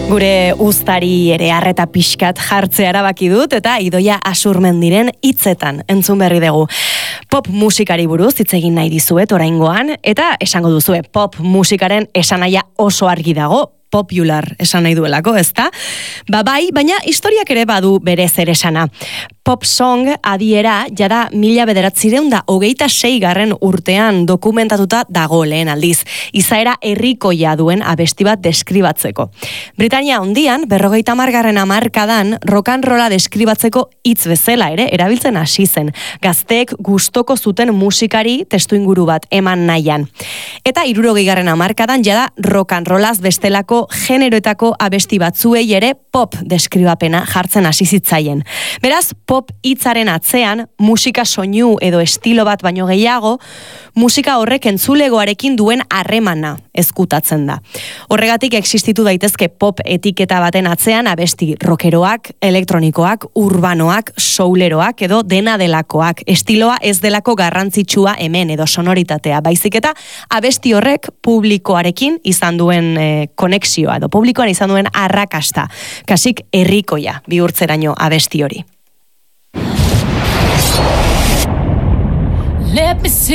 Gure uztari ere arreta pixkat jartzea erabaki dut eta Idoia Asurmendiren hitzetan entzun berri dugu. Pop musikari buruz hitz egin nahi dizuet oraingoan eta esango duzue pop musikaren esanahia oso argi dago. Popular esan nahi duelako, ezta? Bai, baina historiak ere badu bere zer esana. Pop song adiera jada 1926 urtean dokumentatuta dago lehen aldiz. Izaera herrikoia duen abesti bat deskribatzeko. Britania Handian 50. hamarkadan rock and rolla deskribatzeko hitz bezala ere erabiltzen hasi zen. Gazteek gustoko zuten musikari testuinguru bat eman nahian. Eta 60. hamarkadan jada rock and rollaz bestelako generoetako abesti batzuei ere pop deskribapena jartzen hasi zitzaien. Beraz, pop hitzaren atzean, musika soinu edo estilo bat baino gehiago, musika horrek entzulegoarekin duen harremana ezkutatzen da. Horregatik existitu daitezke pop etiketa baten atzean abesti rockeroak, elektronikoak, urbanoak, souleroak edo dena delakoak. Estiloa ez delako garrantzitsua hemen edo sonoritatea, baizik eta abesti horrek publikoarekin izan duen konexioa edo publikoan izan duen arrakasta. Kasik herrikoia bihurtzeraino abesti hori. Let me see